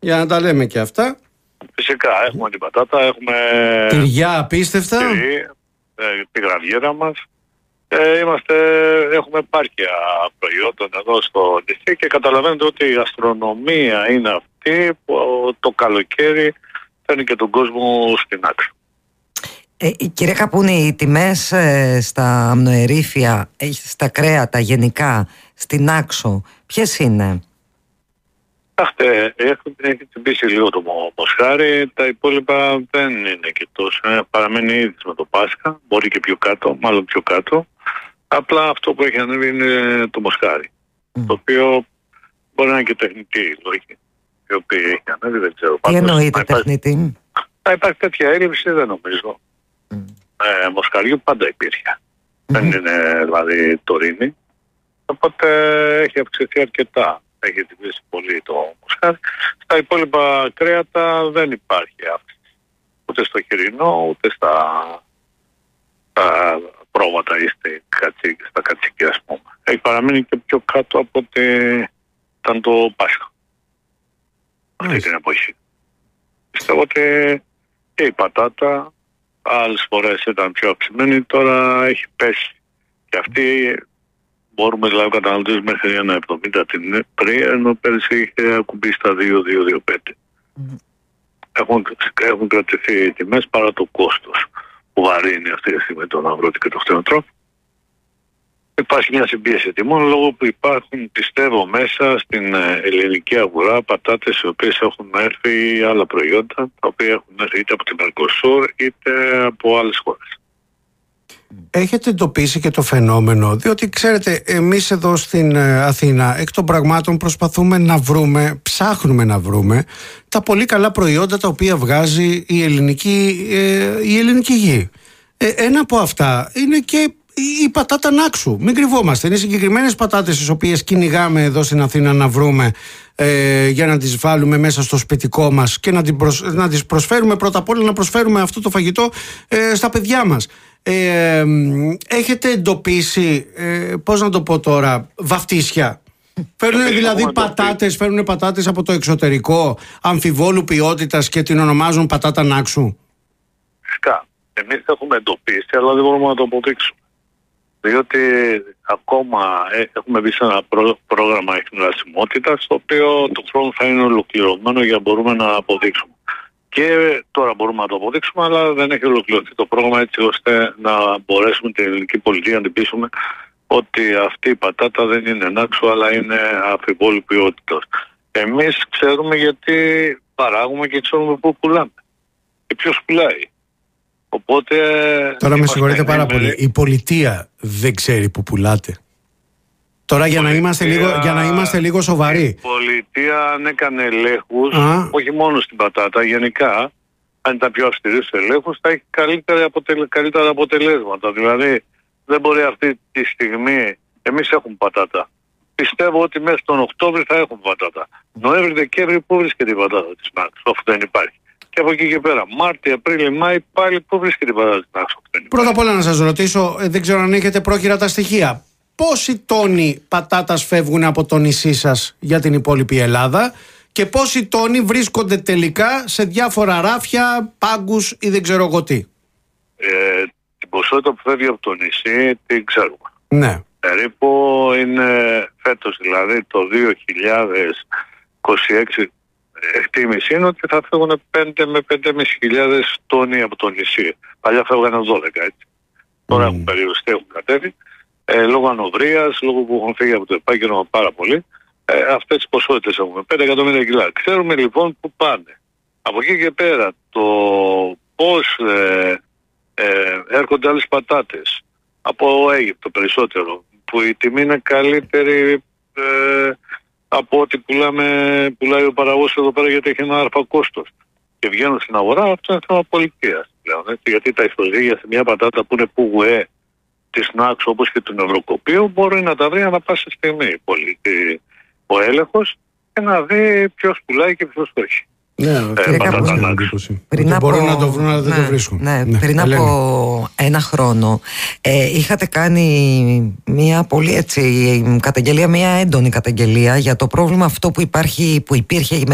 Για να τα λέμε και αυτά. Φυσικά, έχουμε την πατάτα, έχουμε τυριά απίστευτα, τη γραβιέρα μας. Έχουμε επάρκεια προϊόντων εδώ στο νησί και καταλαβαίνετε ότι η γαστρονομία είναι αυτή που το καλοκαίρι φέρνει και τον κόσμο στην άξο. Κύριε Καπούνη, οι τιμές στα αμνοερήφια, στα κρέατα γενικά, στην Άξο, ποιες είναι? Έχει τσιμπήσει λίγο το μοσχάρι, τα υπόλοιπα δεν είναι και τόσο. Παραμένει ήδη με το Πάσχα, μπορεί και πιο κάτω, μάλλον πιο κάτω. Απλά αυτό που έχει ανέβει είναι το μοσχάρι, το οποίο μπορεί να είναι και τεχνητή η λόγη, η οποία έχει ανέβει, δεν ξέρω. Τι εννοείται τεχνητή? Θα υπάρχει τέτοια έλλειψη, δεν νομίζω. Μοσχαριού πάντα υπήρχε. Δεν είναι δηλαδή τωρίνη. Οπότε έχει αυξηθεί αρκετά. Έχει τιμήσει πολύ το μοσχάρι. Στα υπόλοιπα κρέατα δεν υπάρχει αύξηση. Ούτε στο χοιρινό, ούτε στα πρόβατα ή στα κατσίκια, ας πούμε. Έχει παραμείνει και πιο κάτω από ότι ήταν το Πάσχα. Αυτή την εποχή. Πιστεύω ότι και η πατάτα άλλες φορές ήταν πιο αυξημένη, τώρα έχει πέσει. Και αυτή μπορούμε δηλαδή να καταναλωτήσουμε μέχρι 1,70 την πριν, ενώ πέρυσι είχε ακουμπήσει στα 2,225. Έχουν κρατηθεί οι τιμές παρά το κόστος που βαρύνει αυτή τη στιγμή τον αγρότη και το κτηνοτρόφο. Υπάρχει μια συμπίεση τιμών λόγω που υπάρχουν, πιστεύω, μέσα στην ελληνική αγορά πατάτες οι οποίες έχουν έρθει, άλλα προϊόντα τα οποία έχουν έρθει είτε από την Mercosur είτε από άλλες χώρες. Έχετε εντοπίσει και το φαινόμενο, διότι ξέρετε, εμείς εδώ στην Αθήνα εκ των πραγμάτων ψάχνουμε να βρούμε τα πολύ καλά προϊόντα τα οποία βγάζει η ελληνική γη. Ένα από αυτά είναι και η πατάτα Νάξου. Μην κρυβόμαστε. Είναι συγκεκριμένες πατάτες τις οποίες κυνηγάμε εδώ στην Αθήνα να βρούμε για να τις βάλουμε μέσα στο σπιτικό μας και να τις προσφέρουμε, πρώτα απ' όλα να προσφέρουμε αυτό το φαγητό στα παιδιά μας. Έχετε εντοπίσει, πώς να το πω τώρα, βαφτίσια? Φέρνουν δηλαδή πατάτες από το εξωτερικό αμφιβόλου ποιότητας και την ονομάζουν πατάτα Νάξου. Φυσικά. Εμείς έχουμε εντοπίσει, αλλά δεν μπορούμε να το αποδείξουμε. Διότι ακόμα έχουμε μπει σε ένα πρόγραμμα εκνηλασιμότητας, το οποίο το χρόνο θα είναι ολοκληρωμένο για να μπορούμε να αποδείξουμε. Και τώρα μπορούμε να το αποδείξουμε, αλλά δεν έχει ολοκληρωθεί το πρόγραμμα έτσι ώστε να μπορέσουμε την ελληνική πολιτεία να την πείσουμε ότι αυτή η πατάτα δεν είναι Νάξου, αλλά είναι αμφιβόλου ποιότητας. Εμείς ξέρουμε γιατί παράγουμε και ξέρουμε πού πουλάμε και ποιος πουλάει. Οπότε, τώρα με συγχωρείτε πάρα πολύ. Η πολιτεία δεν ξέρει που πουλάτε. Τώρα για να είμαστε λίγο σοβαροί. Η πολιτεία αν έκανε ελέγχους, όχι μόνο στην πατάτα, γενικά, αν ήταν πιο αυστηρούς ελέγχους, θα έχει καλύτερα αποτελέσματα. Δηλαδή, δεν μπορεί αυτή τη στιγμή, εμείς έχουμε πατάτα. Πιστεύω ότι μέχρι τον Οκτώβρη θα έχουμε πατάτα. Νοέμβρη-Δεκέμβρη, πού βρίσκεται η πατάτα της Νάξου, αφού δεν υπάρχει. Και από εκεί και πέρα, Μάρτιο, Απρίλιο, Μάη, πάλι πού βρίσκεται η πατάτα της Νάξου. Πρώτα απ' όλα να σας ρωτήσω, δεν ξέρω αν έχετε πρόχειρα τα στοιχεία. Πόσοι τόνοι πατάτας φεύγουν από το νησί σας για την υπόλοιπη Ελλάδα και πόσοι τόνοι βρίσκονται τελικά σε διάφορα ράφια, πάγκους ή δεν ξέρω εγώ τι? Την ποσότητα που φεύγει από το νησί την ξέρουμε. Ναι. Περίπου είναι φέτος, δηλαδή το 2026, εκτίμηση είναι ότι θα φεύγουν 5 με 5.500 τόνοι από το νησί. Παλιά φεύγανε 12, έτσι. Τώρα έχουν περιοριστεί, έχουν κατέβει. Λόγω ανοβρίας, λόγω που έχουν φύγει από το επάγγελμα πάρα πολύ, αυτές τις ποσότητες έχουμε, 5 εκατομμύρια κιλά. Ξέρουμε λοιπόν που πάνε. Από εκεί και πέρα, το πώς έρχονται άλλες πατάτες από Αίγυπτο περισσότερο, που η τιμή είναι καλύτερη από ό,τι πουλάει ο παραγωγός εδώ πέρα, γιατί έχει ένα άρπα κόστος και βγαίνουν στην αγορά. Αυτό είναι θέμα πολιτείας πλέον, γιατί τα ισοζύγια σε μια πατάτα που είναι πουγουέ της Νάξου όπως και του Ευρωκοπίου μπορεί να τα βρει ανά πάσα στιγμή ο έλεγχος και να δει ποιος πουλάει και ποιος όχι. Μπορούν να το βρουν αλλά δεν το βρίσκουν. Πριν από ένα χρόνο είχατε κάνει μια πολύ καταγγελία, μια έντονη καταγγελία για το πρόβλημα αυτό που υπήρχε